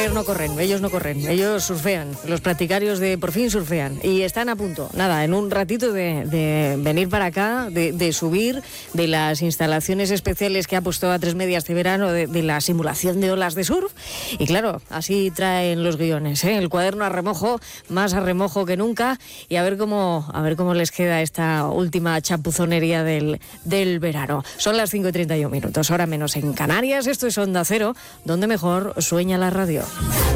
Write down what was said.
no corren, ellos surfean, los practicarios de Por Fin surfean y están a punto, nada, en un ratito de venir para acá, de subir de las instalaciones especiales que ha puesto A3media este verano, de la simulación de olas de surf, y claro, así traen los guiones, el cuaderno a remojo, más a remojo que nunca, y a ver cómo les queda esta última chapuzonería del verano. Son las 5:31, hora menos en Canarias. Esto es Onda Cero, donde mejor sueña la radio.